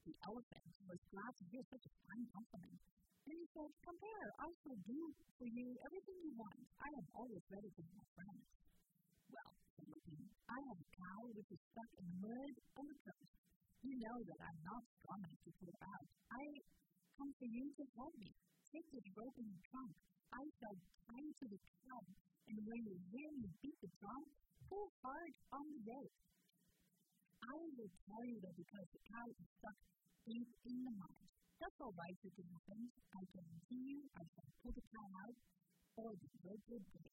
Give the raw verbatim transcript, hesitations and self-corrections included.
the elephant was glad to hear such a fine compliment. And he said, "Compare, I shall do for you everything you want. I am always ready to be my friend." "Well," said the king, "I have a cow which is stuck in the mud on the coast. You know that I'm not strong enough to pull her out. I come for you to help me. Take this rope in the trunk. I shall tie it to the cow, and when you hear me beat the drum, pull hard on the rope. I will tell you that because the cow is stuck deep in the mud. That's all right, said the elephant. I guarantee you I shall pull the cow out, or the rope will break."